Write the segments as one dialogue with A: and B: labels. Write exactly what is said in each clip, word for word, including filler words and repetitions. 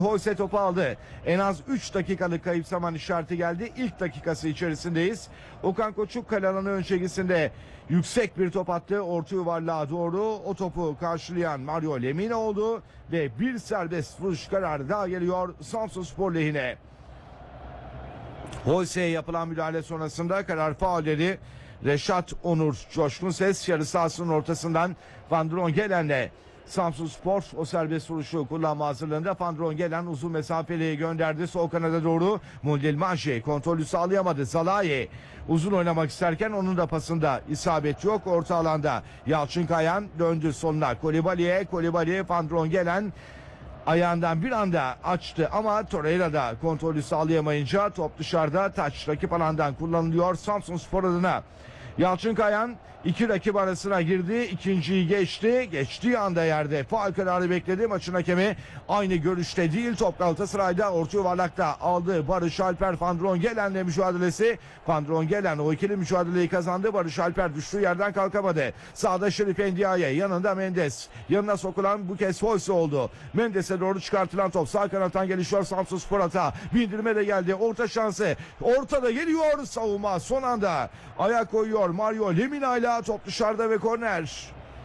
A: Holse topu aldı. En az üç dakikalık kayıp zaman işareti geldi. İlk dakikası içerisindeyiz. Okan Koçuk kale alanı ön çizgisinde yüksek bir top attı. Orta yuvarlığa doğru o topu karşılayan Mario Lemina oldu. Ve bir serbest vuruş kararı daha geliyor Samsunspor lehine. Holse'ye yapılan müdahale sonrasında karar faulleri. Reşat Onur coşkun ses yarı sahasının ortasından Van Drongelen'le Samsunspor o serbest vuruşu kullanma hazırlığında. Van Drongelen uzun mesafeliği gönderdi sol kanada doğru. Muldil Manji kontrolü sağlayamadı. Zalai uzun oynamak isterken onun da pasında isabet yok. Orta alanda Yalçın Kayan döndü sonuna Kolibali'ye. Kolibali Van Drongelen ayağından bir anda açtı ama Torreira da kontrolü sağlayamayınca top dışarıda. Taç rakip alandan kullanılıyor Samsunspor adına. Yalçın Kayan iki rakip arasına girdi. İkinciyi geçti. Geçtiği anda yerde faul kararı bekledi. Maçın hakemi aynı görüşte değil. Top Galatasaray'da orta yuvarlakta aldı. Barış Alper Van Drongelen'le mücadelesi. Van Drongelen o ikili mücadeleyi kazandı. Barış Alper düştüğü yerden kalkamadı. Sağda Şerif Endiaye, yanında Mendes. Yanına sokulan bu kez Holse oldu. Mendes'e doğru çıkartılan top sağ kanattan gelişiyor Samsunspor hata. Bindirme de geldi. Orta şansı. Ortada geliyor savunma. Son anda ayak koyuyor Mario Lemina ile. Top dışarıda ve korner.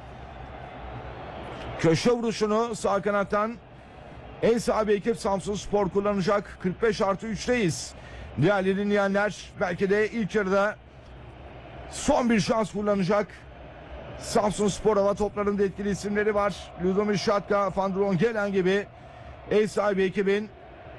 A: Köşe vuruşunu sağ kanattan en sahibi ekip Samsunspor kullanacak. kırk beş artı üçteyiz. Değerli dinleyenler, belki de ilk yarıda son bir şans kullanacak. Samsunspor hava toplarında etkili isimleri var. Ludomir Şatka, Van Drongelen gibi ev sahibi ekibin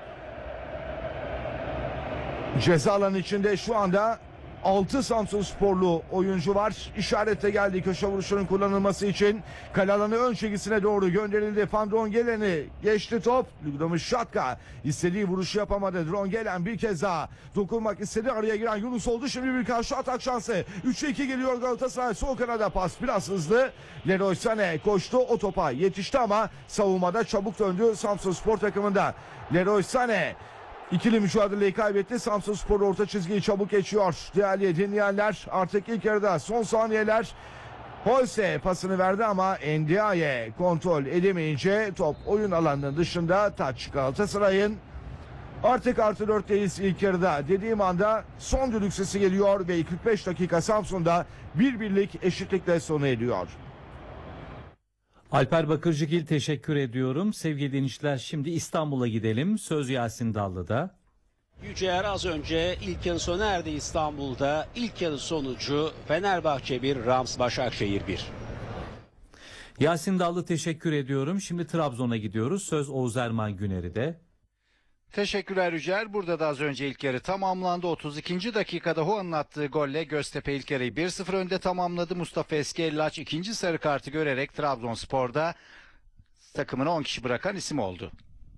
A: ceza alanı içinde şu anda altı Samsunsporlu oyuncu var. İşarete geldi köşe vuruşunun kullanılması için. Kale alanı ön çizgisine doğru gönderildi. Van Drongelen'i geçti top. Ludomir Şatka istediği vuruşu yapamadı. Drongelen bir kez daha dokunmak istedi. Araya giren Yunus oldu. Şimdi bir karşı atak şansı. üçe iki geliyor Galatasaray. Sol kanada pas biraz hızlı. Leroy Sané koştu. O topa yetişti ama savunmada çabuk döndü Samsunspor takımında. Leroy Sané İkili mücadeleyi kaybetti. Samsunspor orta çizgiyi çabuk geçiyor. Değerli dinleyenler, artık ilk yarıda son saniyeler. Holse pasını verdi ama Endiaye kontrol edemeyince top oyun alanının dışında. Taç Galatasaray'ın. Artık artı dörtteyiz ilk yarıda. Dediğim anda son düdük sesi geliyor ve kırk beş dakika Samsun'da bir birlik eşitlikle sona eriyor.
B: Alper Bakırcıgil teşekkür ediyorum. Sevgili dinleyiciler, şimdi İstanbul'a gidelim. Söz Yasin Dallı'da.
C: Yüceer az önce ilk yarı sona erdi İstanbul'da. İlk yarı sonucu Fenerbahçe bir, Rams Başakşehir bir.
B: Yasin Dallı teşekkür ediyorum. Şimdi Trabzon'a gidiyoruz. Söz Oğuz Erman Güneri'de.
D: Teşekkürler Yücel. Burada da az önce ilk yarı tamamlandı. otuz ikinci dakikada Huan'ın attığı golle Göztepe ilk yarıyı bir sıfır önde tamamladı. Mustafa Eskellaç ikinci sarı kartı görerek Trabzonspor'da takımına on kişi bırakan isim oldu.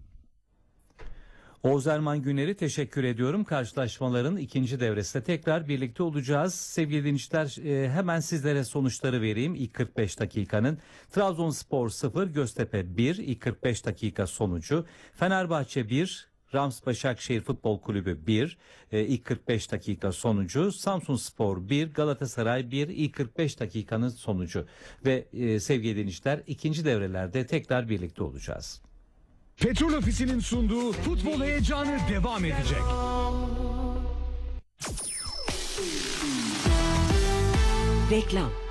B: Oğuz Erman Güner'i teşekkür ediyorum. Karşılaşmaların ikinci devresinde tekrar birlikte olacağız. Sevgili dinleyiciler, e, hemen sizlere sonuçları vereyim. İlk kırk beş dakikanın Trabzonspor sıfır, Göztepe bir, ilk kırk beş dakika sonucu. Fenerbahçe bir, Rams Başakşehir Futbol Kulübü bir, e, ilk kırk beş dakika sonucu. Samsunspor bir, Galatasaray bir, ilk kırk beş dakikanın sonucu. Ve e, sevgili dinleyiciler, ikinci devrelerde tekrar birlikte olacağız.
E: Petrol Ofisi'nin sunduğu futbol heyecanı devam edecek.
F: Reklam.